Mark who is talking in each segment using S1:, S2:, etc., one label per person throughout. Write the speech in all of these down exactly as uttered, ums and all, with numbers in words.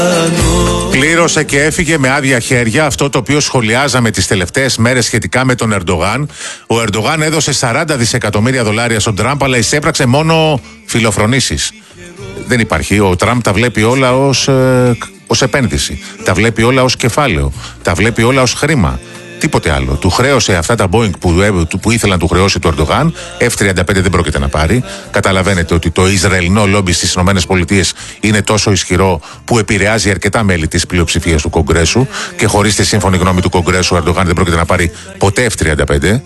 S1: Πλήρωσε και έφυγε με άδεια χέρια αυτό το οποίο σχολιάζαμε τις τελευταίες μέρες σχετικά με τον Ερντογάν. Ο Ερντογάν έδωσε σαράντα δισεκατομμύρια δολάρια στον Τραμπ, αλλά εισέπραξε μόνο φιλοφρονήσεις. Δεν υπάρχει. Ο Τραμπ τα βλέπει όλα ως, ε, ως επένδυση. Τα βλέπει όλα ως κεφάλαιο. Τα βλέπει όλα ως χρήμα. Τίποτε άλλο. Του χρέωσε αυτά τα Boeing που, που ήθελαν να του χρεώσει το Ερντογάν. εφ τριάντα πέντε δεν πρόκειται να πάρει. Καταλαβαίνετε ότι το Ισραηλινό λόμπι στις ΗΠΑ είναι τόσο ισχυρό που επηρεάζει αρκετά μέλη της πλειοψηφίας του Κογκρέσου και χωρίς τη σύμφωνη γνώμη του Κογκρέσου ο Ερντογάν δεν πρόκειται να πάρει ποτέ εφ τριάντα πέντε.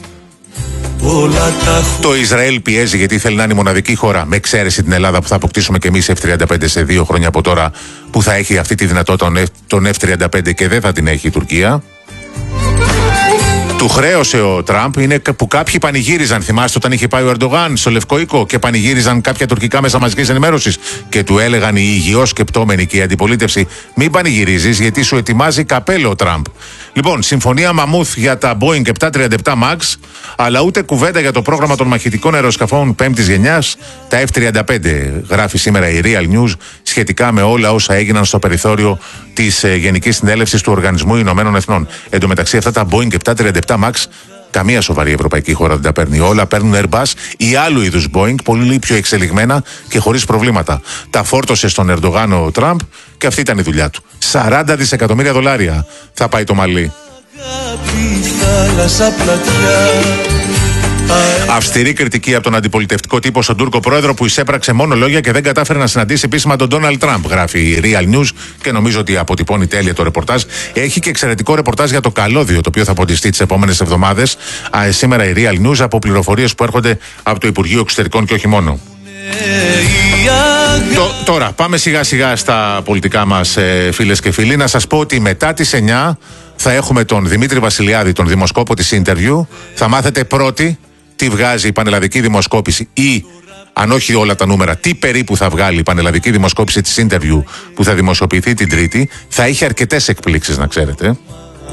S1: Το Ισραήλ πιέζει γιατί θέλει να είναι η μοναδική χώρα, με εξαίρεση την Ελλάδα, που θα αποκτήσουμε και εμείς εφ τριάντα πέντε σε δύο χρόνια από τώρα, που θα έχει αυτή τη δυνατότητα τον εφ τριάντα πέντε και δεν θα την έχει η Τουρκία. Του χρέωσε ο Τραμπ, είναι που κάποιοι πανηγύριζαν. Θυμάστε όταν είχε πάει ο Ερντογάν στο Λευκό Οίκο και πανηγύριζαν κάποια τουρκικά μέσα μαζικής ενημέρωσης και του έλεγαν οι υγιώς σκεπτόμενοι και η αντιπολίτευση: μην πανηγυρίζεις, γιατί σου ετοιμάζει καπέλο ο Τραμπ. Λοιπόν, συμφωνία μαμούθ για τα Boeing επτακόσια τριάντα επτά Max, αλλά ούτε κουβέντα για το πρόγραμμα των μαχητικών αεροσκαφών πέμπτης γενιάς, τα εφ τριάντα πέντε. Γράφει σήμερα η Real News σχετικά με όλα όσα έγιναν στο περιθώριο της ε, Γενικής Συνέλευσης του Οργανισμού Ηνωμένων Εθνών. Εν τω μεταξύ, αυτά τα Boeing επτακόσια τριάντα επτά Max, καμία σοβαρή ευρωπαϊκή χώρα δεν τα παίρνει. Όλα παίρνουν Airbus ή άλλου είδους Boeing, πολύ πιο εξελιγμένα και χωρίς προβλήματα. Τα φόρτωσε στον Ερντογάν ο Τραμπ και αυτή ήταν η δουλειά του. σαράντα δισεκατομμύρια δολάρια θα πάει το μαλλί. Αυστηρή κριτική από τον αντιπολιτευτικό τύπο στον Τούρκο πρόεδρο που εισέπραξε μόνο λόγια και δεν κατάφερε να συναντήσει επίσημα τον Ντόναλντ Τραμπ. Γράφει η Real News και νομίζω ότι αποτυπώνει τέλεια το ρεπορτάζ. Έχει και εξαιρετικό ρεπορτάζ για το καλώδιο, το οποίο θα ποντιστεί τις επόμενες εβδομάδες. Α, σήμερα η Real News από πληροφορίες που έρχονται από το Υπουργείο Εξωτερικών και όχι μόνο. Το, τώρα πάμε σιγά σιγά στα πολιτικά μας, ε, φίλες και φίλοι. Να σας πω ότι μετά τις εννιά θα έχουμε τον Δημήτρη Βασιλιάδη, τον δημοσκόπο της Interview. Θα μάθετε πρώτοι τι βγάζει η πανελλαδική δημοσκόπηση ή, αν όχι όλα τα νούμερα, τι περίπου θα βγάλει η πανελλαδική δημοσκόπηση της Interview που θα δημοσιοποιηθεί την Τρίτη. Θα έχει αρκετές εκπλήξεις, να ξέρετε.